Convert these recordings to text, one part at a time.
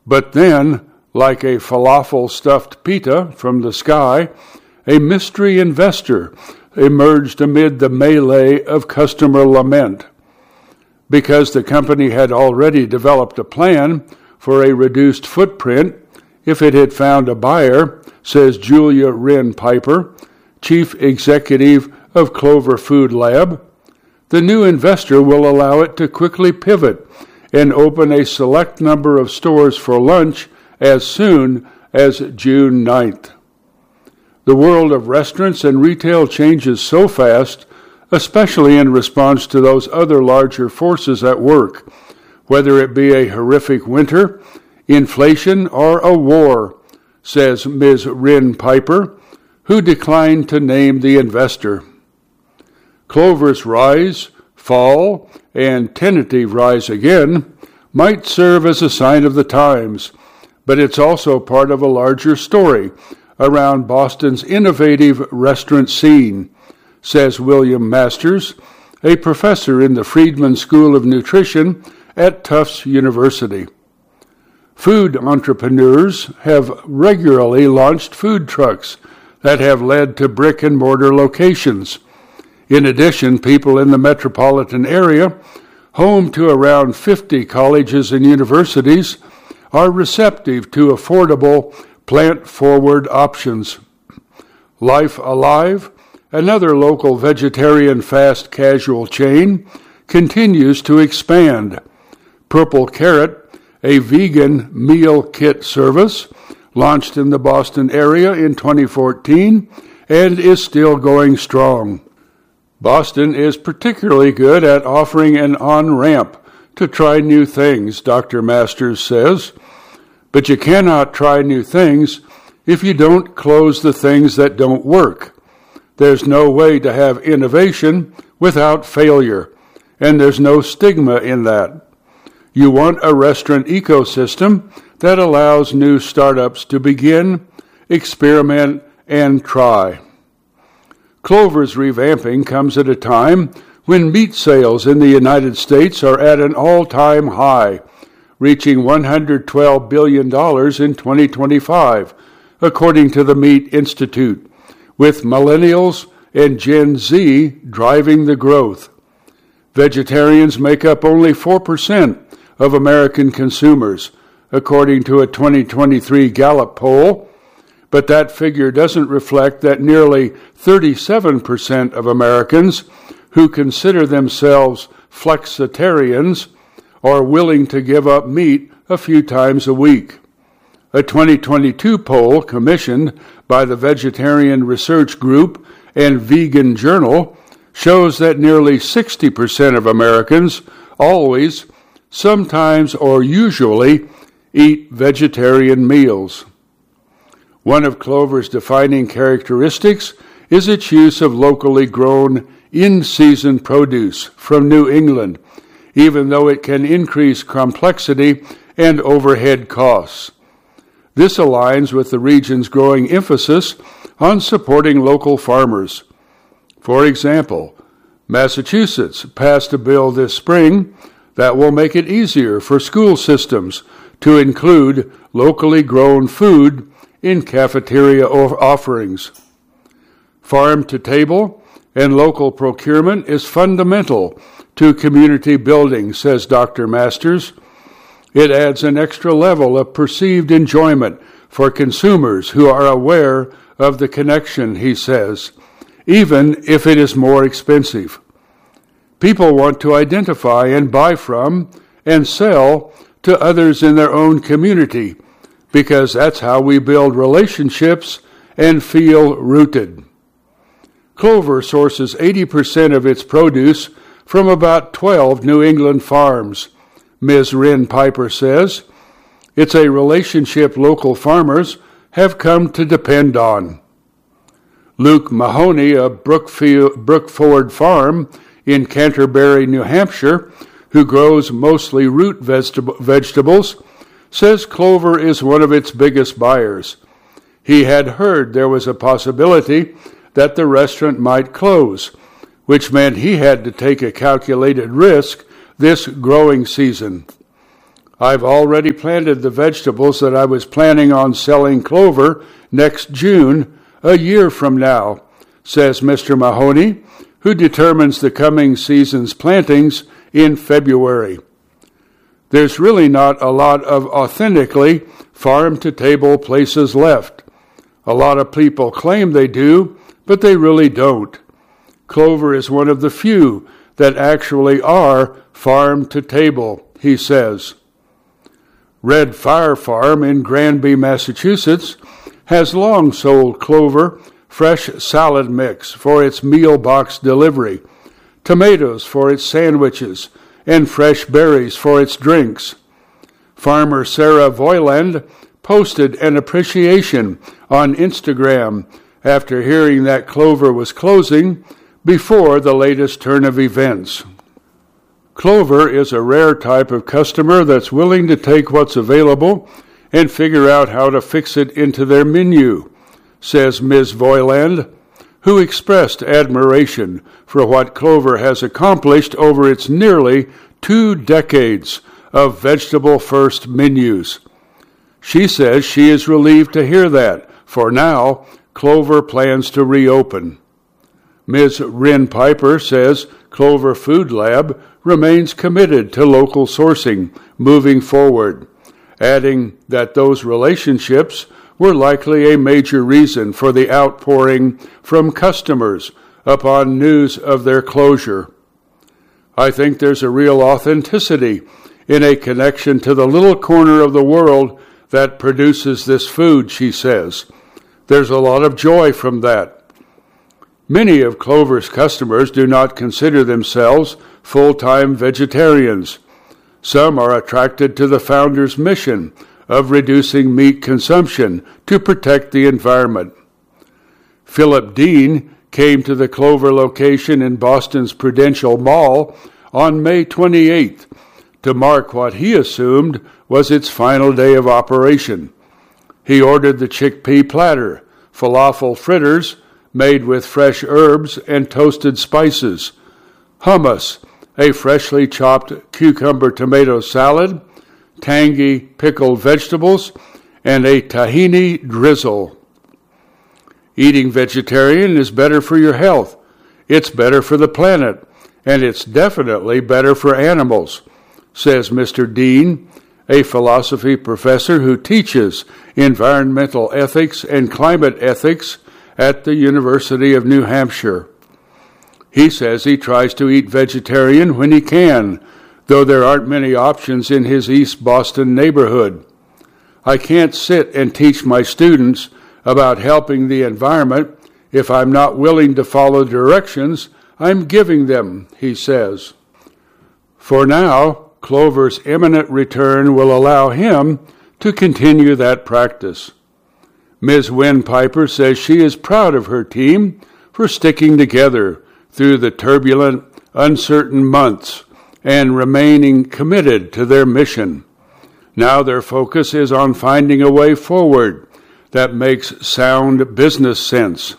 But then, like a falafel-stuffed pita from the sky, a mystery investor emerged amid the melee of customer lament. Because the company had already developed a plan for a reduced footprint if it had found a buyer, says Julia Wren Piper, chief executive of Clover Food Lab, the new investor will allow it to quickly pivot and open a select number of stores for lunch as soon as June 9th. The world of restaurants and retail changes so fast, especially in response to those other larger forces at work, whether it be a horrific winter, inflation, or a war, says Ms. Wren Piper, who declined to name the investor. Clover's rise, fall, and tentative rise again might serve as a sign of the times, but it's also part of a larger story around Boston's innovative restaurant scene, says William Masters, a professor in the Friedman School of Nutrition at Tufts University. Food entrepreneurs have regularly launched food trucks that have led to brick-and-mortar locations. In addition, people in the metropolitan area, home to around 50 colleges and universities, are receptive to affordable, plant-forward options. Life Alive, another local vegetarian fast casual chain, continues to expand. Purple Carrot, a vegan meal kit service, launched in the Boston area in 2014 and is still going strong. Boston is particularly good at offering an on-ramp to try new things, Dr. Masters says. But you cannot try new things if you don't close the things that don't work. There's no way to have innovation without failure, and there's no stigma in that. You want a restaurant ecosystem that allows new startups to begin, experiment, and try. Clover's revamping comes at a time when meat sales in the United States are at an all-time high, reaching $112 billion in 2025, according to the Meat Institute, with millennials and Gen Z driving the growth. Vegetarians make up only 4% of American consumers, according to a 2023 Gallup poll, but that figure doesn't reflect that nearly 37% of Americans who consider themselves flexitarians are willing to give up meat a few times a week. A 2022 poll commissioned by the Vegetarian Research Group and Vegan Journal shows that nearly 60% of Americans always, sometimes, or usually eat vegetarian meals. One of Clover's defining characteristics is its use of locally grown, in-season produce from New England, even though it can increase complexity and overhead costs. This aligns with the region's growing emphasis on supporting local farmers. For example, Massachusetts passed a bill this spring that will make it easier for school systems to include locally grown food in cafeteria offerings. Farm to table and local procurement is fundamental to community building, says Dr. Masters. It adds an extra level of perceived enjoyment for consumers who are aware of the connection, he says, even if it is more expensive. People want to identify and buy from and sell to others in their own community, because that's how we build relationships and feel rooted. Clover sources 80% of its produce from about 12 New England farms, Ms. Wren Piper says. It's a relationship local farmers have come to depend on. Luke Mahoney of Brookford Farm in Canterbury, New Hampshire, who grows mostly root vegetables, says Clover is one of its biggest buyers. He had heard there was a possibility that the restaurant might close, which meant he had to take a calculated risk this growing season. I've already planted the vegetables that I was planning on selling clover next June, a year from now, says Mr. Mahoney, who determines the coming season's plantings in February. There's really not a lot of authentically farm-to-table places left. A lot of people claim they do, but they really don't. Clover is one of the few that actually are farm-to-table, he says. Red Fire Farm in Granby, Massachusetts, has long sold clover fresh salad mix for its meal box delivery, tomatoes for its sandwiches, and fresh berries for its drinks. Farmer Sarah Voiland posted an appreciation on Instagram after hearing that clover was closing before the latest turn of events. Clover is a rare type of customer that's willing to take what's available and figure out how to fix it into their menu, says Ms. Voiland, who expressed admiration for what Clover has accomplished over its nearly 2 decades of vegetable-first menus. She says she is relieved to hear that, for now, Clover plans to reopen. Ms. Rin Piper says Clover Food Lab remains committed to local sourcing moving forward, adding that those relationships were likely a major reason for the outpouring from customers upon news of their closure. I think there's a real authenticity in a connection to the little corner of the world that produces this food, she says. There's a lot of joy from that. Many of Clover's customers do not consider themselves full-time vegetarians. Some are attracted to the founder's mission of reducing meat consumption to protect the environment. Philip Dean came to the Clover location in Boston's Prudential Mall on May 28th to mark what he assumed was its final day of operation. He ordered the chickpea platter, falafel fritters made with fresh herbs and toasted spices, hummus, a freshly chopped cucumber tomato salad, tangy pickled vegetables, and a tahini drizzle. Eating vegetarian is better for your health. It's better for the planet, and it's definitely better for animals, says Mr. Dean, a philosophy professor who teaches environmental ethics and climate ethics at the University of New Hampshire. He says he tries to eat vegetarian when he can, though there aren't many options in his East Boston neighborhood. I can't sit and teach my students about helping the environment if I'm not willing to follow directions I'm giving them, he says. For now, Clover's imminent return will allow him to continue that practice. Ms. Wynn Piper says she is proud of her team for sticking together through the turbulent, uncertain months and remaining committed to their mission. Now their focus is on finding a way forward that makes sound business sense.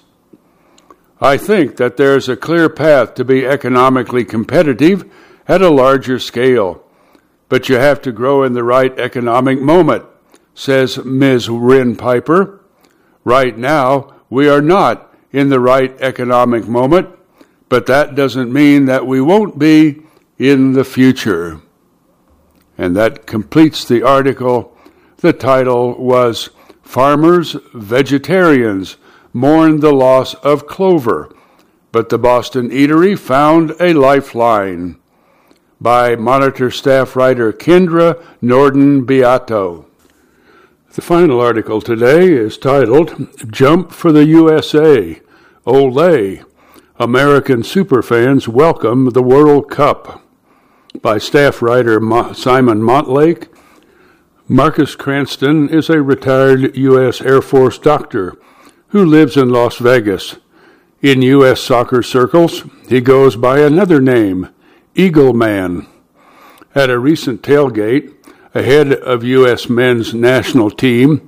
I think that there's a clear path to be economically competitive at a larger scale, but you have to grow in the right economic moment, says Ms. Rin Piper. Right now, we are not in the right economic moment, but that doesn't mean that we won't be in the future. And that completes the article. The title was Farmers, Vegetarians Mourn the Loss of Clover, but the Boston Eatery Found a Lifeline, by Monitor staff writer Kendra Norden Beato. The final article today is titled, Jump for the USA, Olay, American Superfans Welcome the World Cup, by staff writer Simon Montlake. Marcus Cranston is a retired U.S. Air Force doctor who lives in Las Vegas. In U.S. soccer circles, he goes by another name, Eagle Man. At a recent tailgate, ahead of U.S. men's national team,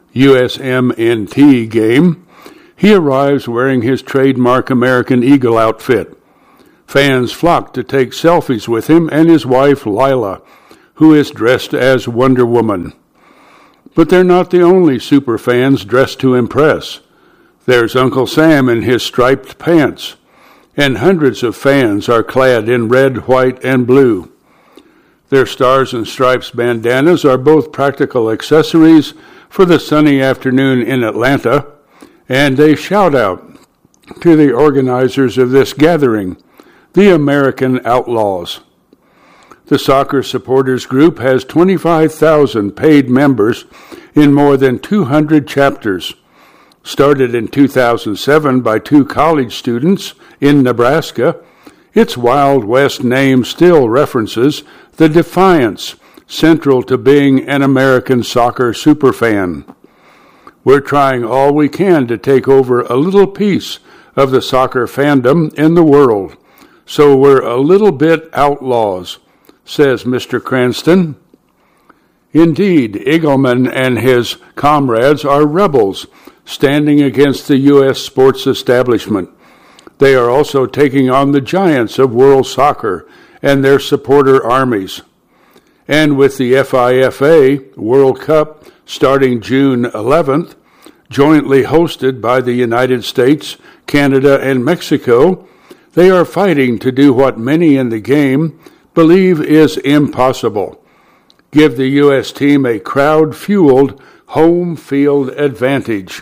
USMNT game, he arrives wearing his trademark American Eagle outfit. Fans flock to take selfies with him and his wife, Lila, who is dressed as Wonder Woman. But they're not the only superfans dressed to impress. There's Uncle Sam in his striped pants, and hundreds of fans are clad in red, white, and blue. Their Stars and Stripes bandanas are both practical accessories for the sunny afternoon in Atlanta, and a shout-out to the organizers of this gathering, the American Outlaws. The soccer supporters group has 25,000 paid members in more than 200 chapters. Started in 2007 by 2 college students in Nebraska, its Wild West name still references the defiance central to being an American soccer superfan. We're trying all we can to take over a little piece of the soccer fandom in the world, so we're a little bit outlaws, says Mr. Cranston. Indeed, Eagleman and his comrades are rebels standing against the U.S. sports establishment. They are also taking on the giants of world soccer and their supporter armies. And with the FIFA World Cup starting June 11th, jointly hosted by the United States, Canada, and Mexico, they are fighting to do what many in the game believe is impossible: give the U.S. team a crowd-fueled home field advantage.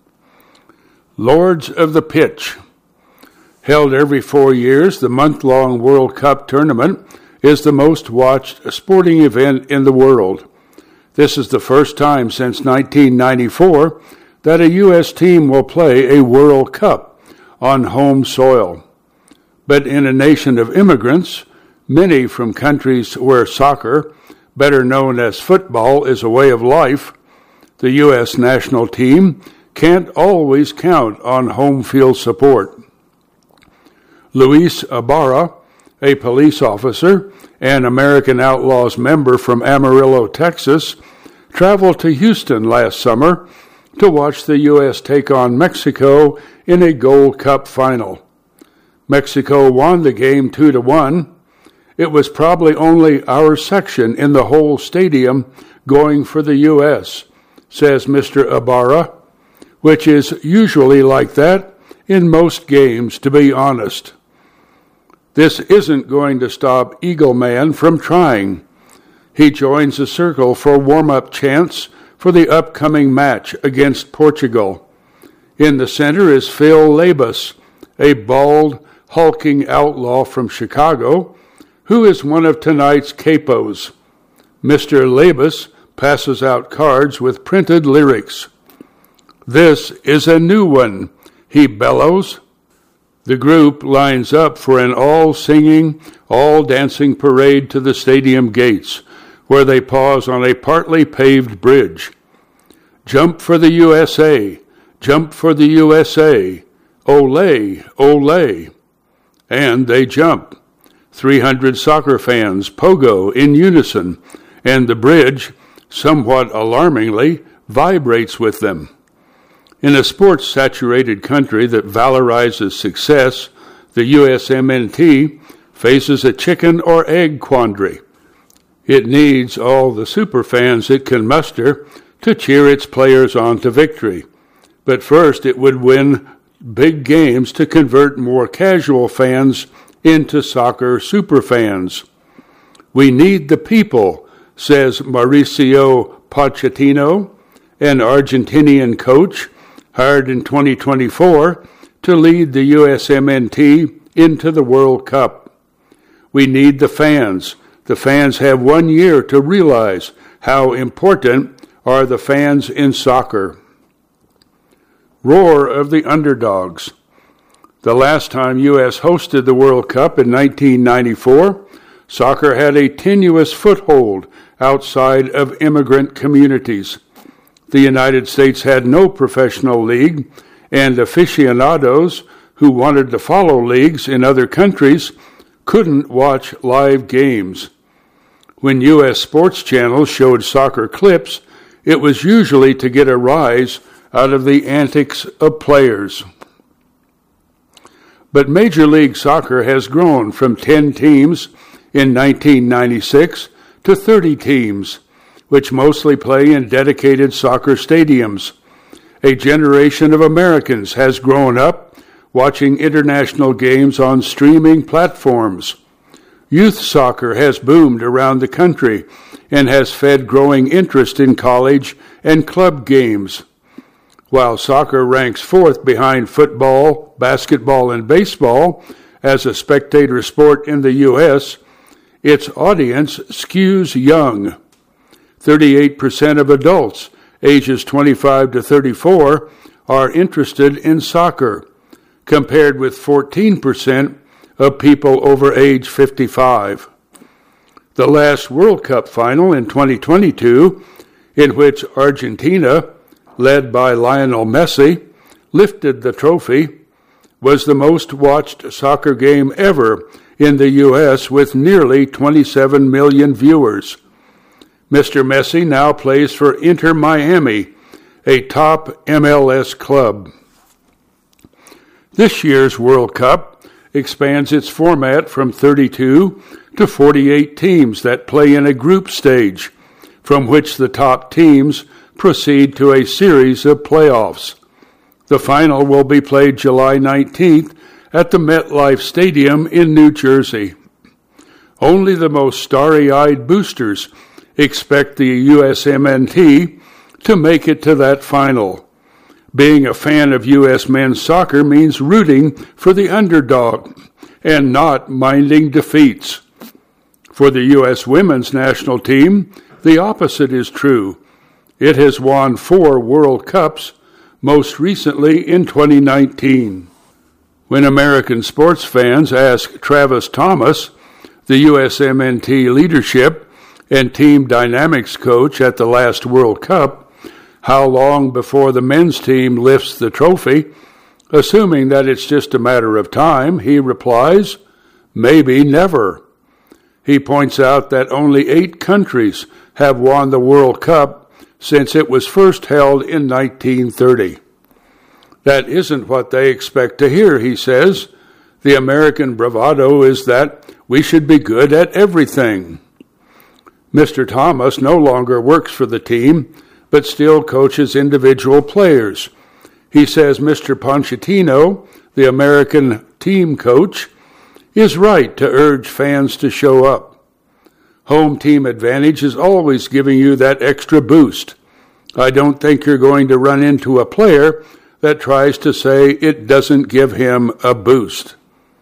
Lords of the Pitch. Held every 4 years, the month-long World Cup tournament is the most watched sporting event in the world. This is the first time since 1994 that a U.S. team will play a World Cup on home soil. But in a nation of immigrants, many from countries where soccer, better known as football, is a way of life, the U.S. national team can't always count on home field support. Luis Ibarra, a police officer and American Outlaws member from Amarillo, Texas, traveled to Houston last summer to watch the U.S. take on Mexico in a Gold Cup final. Mexico won the game 2-1. It was probably only our section in the whole stadium going for the U.S., says Mr. Ibarra, which is usually like that in most games, to be honest. This isn't going to stop Eagleman from trying. He joins the circle for warm-up chants for the upcoming match against Portugal. In the center is Phil Labus, a bald, hulking outlaw from Chicago, who is one of tonight's capos. Mr. Labus passes out cards with printed lyrics. "This is a new one," he bellows. The group lines up for an all-singing, all-dancing parade to the stadium gates, where they pause on a partly paved bridge. "Jump for the USA! Jump for the USA! Ole! Ole!" And they jump. 300 soccer fans pogo in unison, and the bridge, somewhat alarmingly, vibrates with them. In a sports-saturated country that valorizes success, the USMNT faces a chicken or egg quandary. It needs all the superfans it can muster to cheer its players on to victory. But first it would win big games to convert more casual fans into soccer superfans. "We need the people," says Mauricio Pochettino, an Argentinian coach hired in 2024 to lead the USMNT into the World Cup. "We need the fans. The fans have 1 year to realize how important are the fans in soccer." Roar of the underdogs. The last time U.S. hosted the World Cup in 1994, soccer had a tenuous foothold outside of immigrant communities. The United States had no professional league, and aficionados who wanted to follow leagues in other countries couldn't watch live games. When U.S. sports channels showed soccer clips, it was usually to get a rise out of the antics of players. But Major League Soccer has grown from 10 teams in 1996 to 30 teams, which mostly play in dedicated soccer stadiums. A generation of Americans has grown up watching international games on streaming platforms. Youth soccer has boomed around the country and has fed growing interest in college and club games. While soccer ranks fourth behind football, basketball, and baseball as a spectator sport in the U.S., its audience skews young. 38% of adults ages 25 to 34 are interested in soccer, compared with 14% of people over age 55. The last World Cup final in 2022, in which Argentina, led by Lionel Messi, lifted the trophy, was the most watched soccer game ever in the U.S. with nearly 27 million viewers. Mr. Messi now plays for Inter Miami, a top MLS club. This year's World Cup expands its format from 32 to 48 teams that play in a group stage, from which the top teams proceed to a series of playoffs. The final will be played July 19th at the MetLife Stadium in New Jersey. Only the most starry-eyed boosters expect the USMNT to make it to that final. Being a fan of U.S. men's soccer means rooting for the underdog and not minding defeats. For the U.S. women's national team, the opposite is true. It has won 4 World Cups, most recently in 2019. When American sports fans ask Travis Thomas, the USMNT leadership and team dynamics coach at the last World Cup, how long before the men's team lifts the trophy, assuming that it's just a matter of time, he replies, maybe never. He points out that only 8 countries have won the World Cup since it was first held in 1930. That isn't what they expect to hear, he says. The American bravado is that we should be good at everything. Mr. Thomas no longer works for the team, but still coaches individual players. He says Mr. Pochettino, the American team coach, is right to urge fans to show up. Home team advantage is always giving you that extra boost. I don't think you're going to run into a player that tries to say it doesn't give him a boost.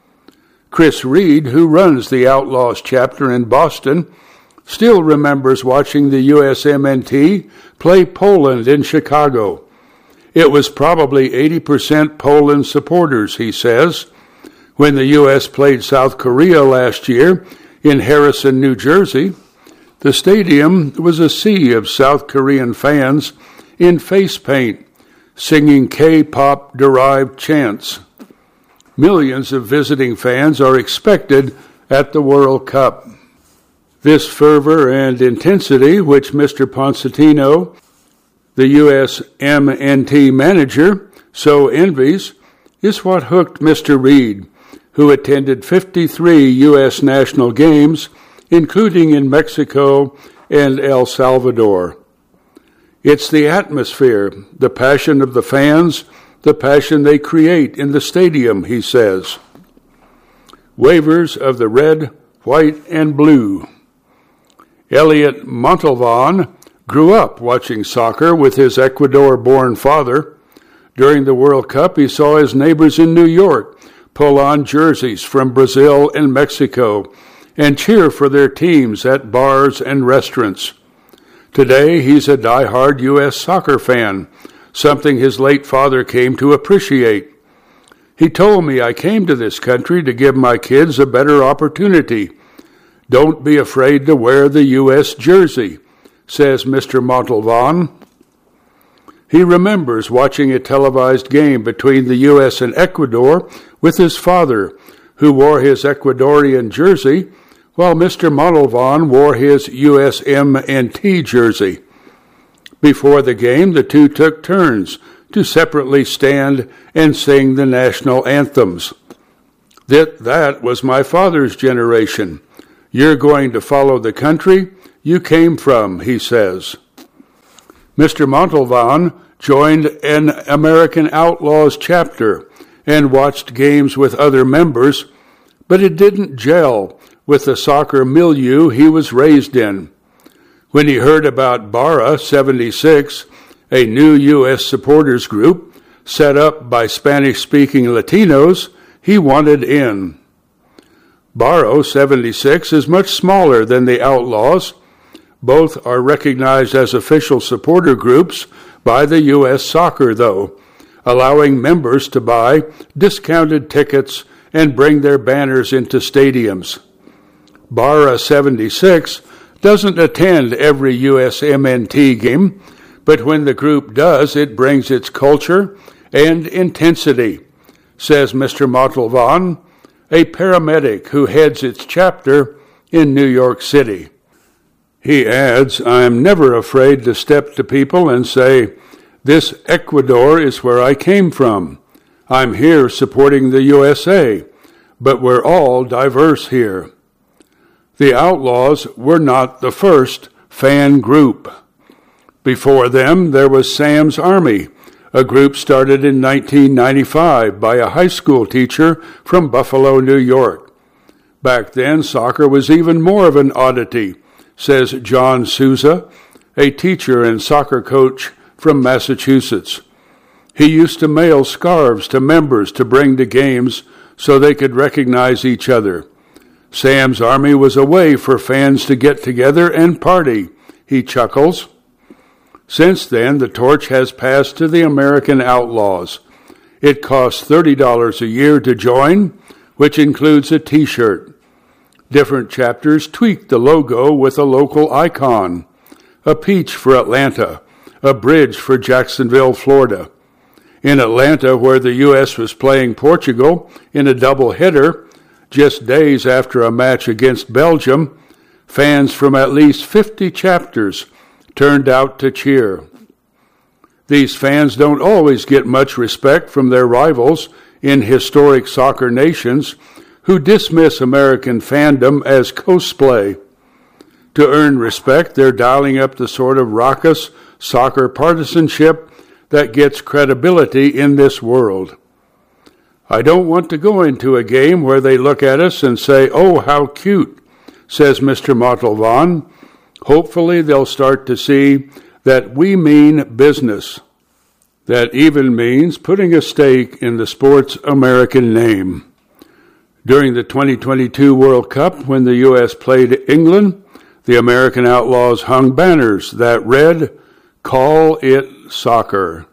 Chris Reed, who runs the Outlaws chapter in Boston, still remembers watching the USMNT play Poland in Chicago. It was probably 80% Poland supporters, he says. When the U.S. played South Korea last year in Harrison, New Jersey, the stadium was a sea of South Korean fans in face paint, singing K-pop derived chants. Millions of visiting fans are expected at the World Cup. This fervor and intensity, which Mr. Pochettino, the USMNT manager, so envies, is what hooked Mr. Reed, who attended 53 U.S. national games, including in Mexico and El Salvador. It's the atmosphere, the passion of the fans, the passion they create in the stadium, he says. Wavers of the red, white, and blue. Elliot Montalvan grew up watching soccer with his Ecuador-born father. During the World Cup, he saw his neighbors in New York pull on jerseys from Brazil and Mexico and cheer for their teams at bars and restaurants. Today, he's a die-hard U.S. soccer fan, something his late father came to appreciate. He told me, I came to this country to give my kids a better opportunity. Don't be afraid to wear the U.S. jersey, says Mr. Montalvan. He remembers watching a televised game between the U.S. and Ecuador with his father, who wore his Ecuadorian jersey, while Mr. Montalvan wore his USMNT jersey. Before the game, the two took turns to separately stand and sing the national anthems. That was my father's generation. You're going to follow the country, you came from, he says. Mr. Montalvan joined an American Outlaws chapter and watched games with other members, but it didn't gel with the soccer milieu he was raised in. When he heard about Barra 76, a new U.S. supporters group set up by Spanish-speaking Latinos, he wanted in. Barra 76 is much smaller than the Outlaws. Both are recognized as official supporter groups by the U.S. Soccer, though, allowing members to buy discounted tickets and bring their banners into stadiums. Barra 76 doesn't attend every USMNT game, but when the group does, it brings its culture and intensity, says Mr. Montalvan, a paramedic who heads its chapter in New York City. He adds, I'm never afraid to step to people and say, this Ecuador is where I came from. I'm here supporting the USA, but we're all diverse here. The Outlaws were not the first fan group. Before them, there was Sam's Army, a group started in 1995 by a high school teacher from Buffalo, New York. Back then, soccer was even more of an oddity, says John Souza, a teacher and soccer coach from Massachusetts. He used to mail scarves to members to bring to games so they could recognize each other. Sam's Army was a way for fans to get together and party, he chuckles. Since then, the torch has passed to the American Outlaws. It costs $30 a year to join, which includes a T-shirt. Different chapters tweak the logo with a local icon, a peach for Atlanta, a bridge for Jacksonville, Florida. In Atlanta, where the U.S. was playing Portugal in a doubleheader, just days after a match against Belgium, fans from at least 50 chapters turned out to cheer. These fans don't always get much respect from their rivals in historic soccer nations who dismiss American fandom as cosplay. To earn respect, they're dialing up the sort of raucous soccer partisanship that gets credibility in this world. I don't want to go into a game where they look at us and say, oh, how cute, says Mr. Montalvan. Hopefully they'll start to see that we mean business. That even means putting a stake in the sport's American name. During the 2022 World Cup, when the U.S. played England, the American Outlaws hung banners that read, "Call it soccer."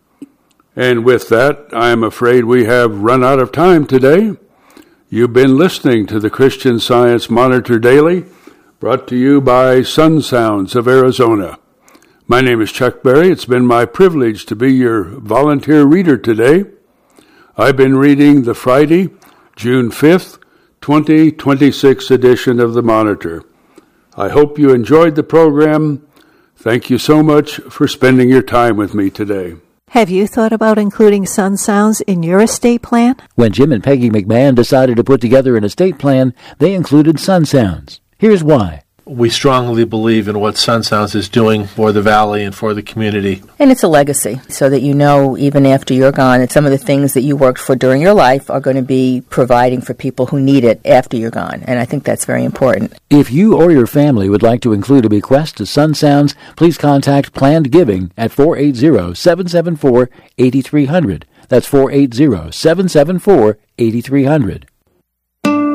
And with that, I'm afraid we have run out of time today. You've been listening to the Christian Science Monitor Daily, brought to you by Sun Sounds of Arizona. My name is Chuck Berry. It's been my privilege to be your volunteer reader today. I've been reading the Friday, June 5th, 2026 edition of the Monitor. I hope you enjoyed the program. Thank you so much for spending your time with me today. Have you thought about including Sun Sounds in your estate plan? When Jim and Peggy McMahon decided to put together an estate plan, they included Sun Sounds. Here's why. We strongly believe in what Sun Sounds is doing for the Valley and for the community. And it's a legacy, so that you know, even after you're gone, that some of the things that you worked for during your life are going to be providing for people who need it after you're gone. And I think that's very important. If you or your family would like to include a bequest to Sun Sounds, please contact Planned Giving at 480-774-8300. That's 480-774-8300.